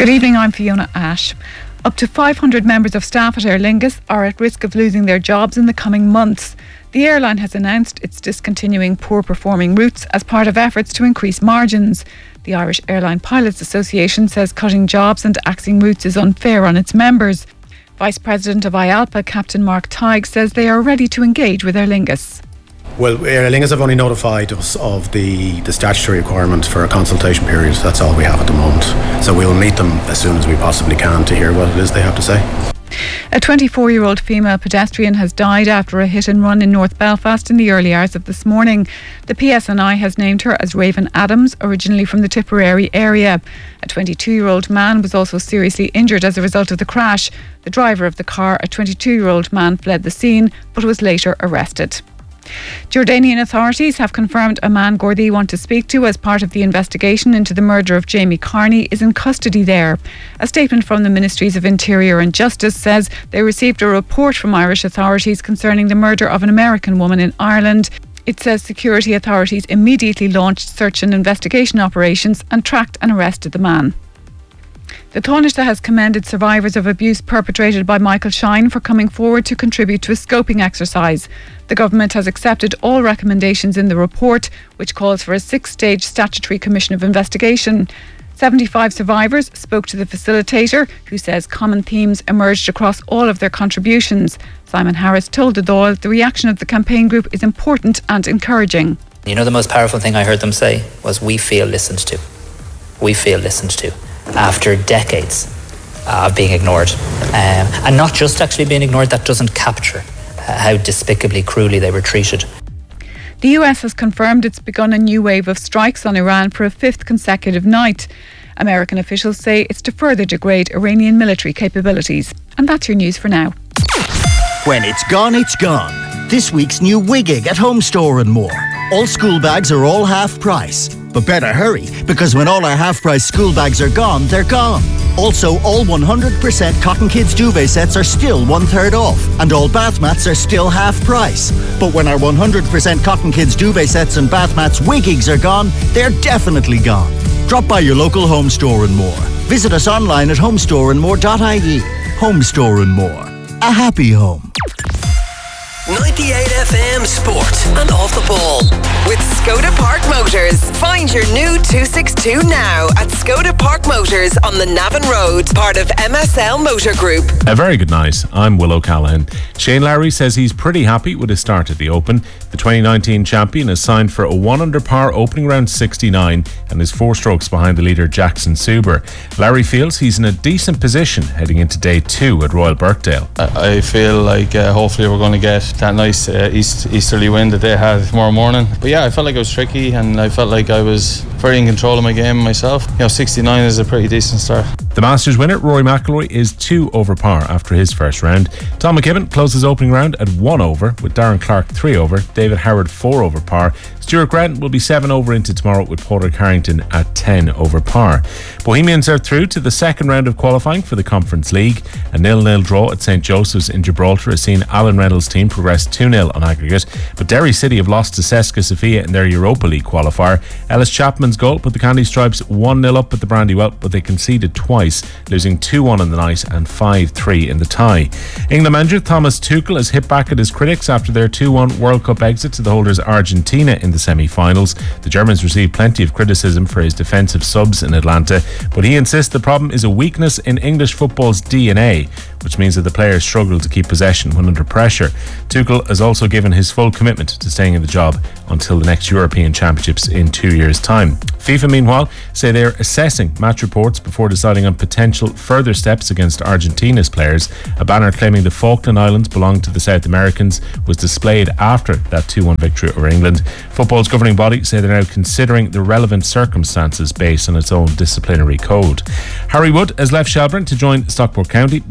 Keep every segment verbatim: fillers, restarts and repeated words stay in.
Good evening, I'm Fiona Ash. Up to five hundred members of staff at Aer Lingus are at risk of losing their jobs in the coming months. The airline has announced it's discontinuing poor-performing routes as part of efforts to increase margins. The Irish Airline Pilots Association says cutting jobs and axing routes is unfair on its members. Vice President of I A L P A, Captain Mark Tighe, says they are ready to engage with Aer Lingus. Well, Aer Lingus have only notified us of the, the statutory requirement for a consultation period. That's all we have at the moment. So we'll meet them as soon as we possibly can to hear what it is they have to say. A twenty-four-year-old female pedestrian has died after a hit and run in North Belfast in the early hours of this morning. The P S N I has named her as Raven Adams, originally from the Tipperary area. A twenty-two-year-old man was also seriously injured as a result of the crash. The driver of the car, a twenty-two-year-old man, fled the scene but was later arrested. Jordanian authorities have confirmed a man Gardaí want to speak to as part of the investigation into the murder of Jamie Carney is in custody there. A statement from the Ministries of Interior and Justice says they received a report from Irish authorities concerning the murder of an American woman in Ireland. It says security authorities immediately launched search and investigation operations and tracked and arrested the man. The Taoiseach has commended survivors of abuse perpetrated by Michael Shine for coming forward to contribute to a scoping exercise. The government has accepted all recommendations in the report, which calls for a six-stage statutory commission of investigation. seventy-five survivors spoke to the facilitator, who says common themes emerged across all of their contributions. Simon Harris told the Dáil the reaction of the campaign group is important and encouraging. You know, the most powerful thing I heard them say was, we feel listened to. We feel listened to. After decades uh, of being ignored. Um, and not just actually being ignored, that doesn't capture uh, how despicably, cruelly they were treated. The U S has confirmed it's begun a new wave of strikes on Iran for a fifth consecutive night. American officials say it's to further degrade Iranian military capabilities. And that's your news for now. When it's gone, it's gone. This week's new Wiggig at Home Store and more. All school bags are all half price. But better hurry, because when all our half-price school bags are gone, they're gone. Also, all one hundred percent Cotton Kids duvet sets are still one-third off, and all bath mats are still half price. But when our one hundred percent Cotton Kids duvet sets and bath mats Wiggigs are gone, they're definitely gone. Drop by your local Home Store and More. Visit us online at homestore and more dot I E. Home Store and More. A happy home. ninety-eight F M Sport and Off the Ball with Skoda Park Motors. Find your new two sixty-two now at Skoda Park Motors on the Navan Road, part of M S L Motor Group. A very good night. I'm Will O'Callaghan. Shane Lowry says he's pretty happy with his start at the Open. The twenty nineteen champion is signed for a one under par opening round sixty-nine and is four strokes behind the leader Jackson Suber. Lowry feels he's in a decent position heading into day two at Royal Birkdale. I feel like uh, hopefully we're going to get that nice uh, east, easterly wind that they had tomorrow morning. But yeah, I felt like it was tricky and I felt like I was very in control of my game myself. You know, sixty-nine is a pretty decent start. The Masters winner, Rory McIlroy, is two over par after his first round. Tom McKibben closed his opening round at one over, with Darren Clarke three over, David Howard four over par. Stuart Granton will be seven over into tomorrow, with Porter Carrington at ten over par. Bohemians are through to the second round of qualifying for the Conference League. A nil-nil draw at St Joseph's in Gibraltar has seen Alan Reynolds' team progress two nil on aggregate, but Derry City have lost to Cesca Sofia in their Europa League qualifier. Ellis Chapman's goal put the Candy Stripes one nil up at the Brandywell, but they conceded twice, losing two one in the night and five three in the tie. England manager Thomas Tuchel has hit back at his critics after their two one World Cup exit to the holders Argentina in the semi-finals. The Germans received plenty of criticism for his defensive subs in Atlanta, but he insists the problem is a weakness in English football's D N A, which means that the players struggle to keep possession when under pressure. Tuchel has also given his full commitment to staying in the job until the next European Championships in two years' time. FIFA, meanwhile, say they're assessing match reports before deciding on potential further steps against Argentina's players. A banner claiming the Falkland Islands belong to the South Americans was displayed after that two one victory over England. Football's governing body say they're now considering the relevant circumstances based on its own disciplinary code. Harry Wood has left Shelbourne to join Stockport County. The twenty-three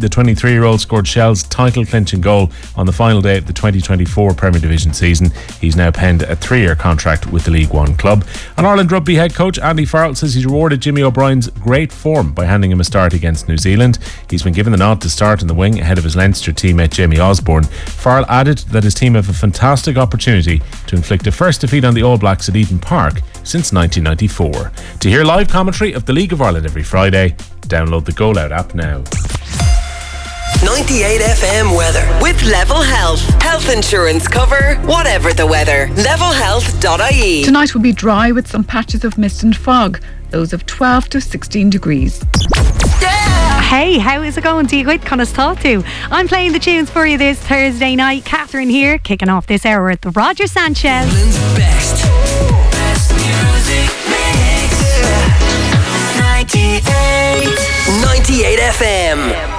twenty-three-year-old scored Shell's title-clinching goal on the final day of the twenty twenty-four Premier Division season. He's now penned a three-year contract with the League One club. And Ireland Rugby head coach Andy Farrell says he's rewarded Jimmy O'Brien's great form by handing him a start against New Zealand. He's been given the nod to start in the wing ahead of his Leinster teammate Jamie Osborne. Farrell added that his team have a fantastic opportunity to inflict a first defeat on the All Blacks at Eden Park since nineteen ninety-four. To hear live commentary of the League of Ireland every Friday, download the Goal Out app now. ninety-eight F M weather with Level Health. Health insurance cover, whatever the weather. level health dot I E. Tonight will be dry with some patches of mist and fog, those of twelve to sixteen degrees. Hey, how is it going? Do you quite kind of talk to? I'm playing the tunes for you this Thursday night. Catherine here, kicking off this hour with the Roger Sanchez. Best, best music mix. ninety-eight ninety-eight F M.